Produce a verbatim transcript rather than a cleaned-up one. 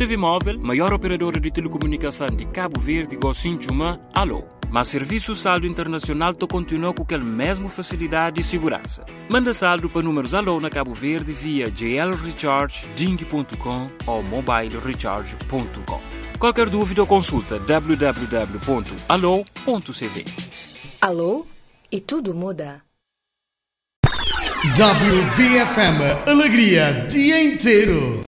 C V Móvel, maior operadora de telecomunicação de Cabo Verde, Gocinchuma, alô. Mas serviço saldo internacional to continua com aquela mesma facilidade e segurança. Manda saldo para números alô na Cabo Verde via j l recharge ding ponto com ou mobile recharge ponto com. Qualquer dúvida ou consulta w w w ponto alô ponto c v. Alô? E tudo muda. W B F M Alegria dia inteiro.